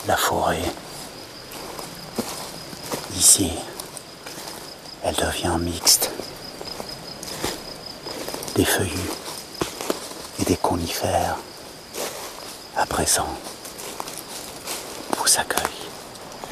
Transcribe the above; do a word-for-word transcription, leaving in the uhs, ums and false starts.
la forêt. Ici, elle devient mixte. Des feuillus et des conifères, à présent, vous accueillent.